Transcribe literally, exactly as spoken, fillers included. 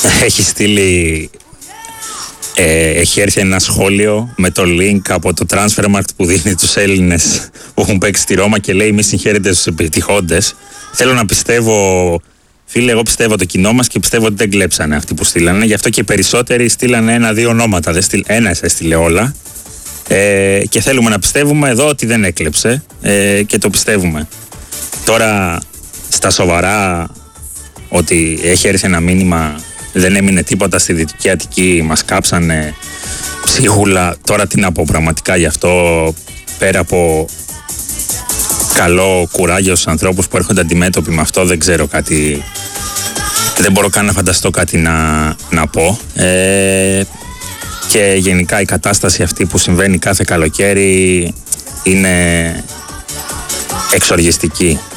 έχει στείλει, ε, έχει έρθει ένα σχόλιο με το link από το Transfermarkt που δίνει τους Έλληνες που έχουν παίξει στη Ρώμα και λέει μη συγχαίρετε στους επιτυχώντες. Θέλω να πιστεύω, φίλε, εγώ πιστεύω το κοινό μας και πιστεύω ότι δεν κλέψανε αυτοί που στείλανε, γι' αυτό και οι περισσότεροι στείλανε ένα-δύο ονόματα, δεν στείλ, ένα έστειλε όλα. Ε, και θέλουμε να πιστεύουμε εδώ ότι δεν έκλεψε ε, και το πιστεύουμε. Τώρα στα σοβαρά, ότι έχει έρθει ένα μήνυμα, δεν έμεινε τίποτα στη Δυτική Αττική, μας κάψανε ψίχουλα. Τώρα τι να πω πραγματικά γι' αυτό, πέρα από καλό κουράγιο στους ανθρώπους που έρχονται αντιμέτωποι με αυτό, δεν ξέρω κάτι, δεν μπορώ καν να φανταστώ κάτι να, να πω. Ε, και γενικά η κατάσταση αυτή που συμβαίνει κάθε καλοκαίρι είναι εξοργιστική.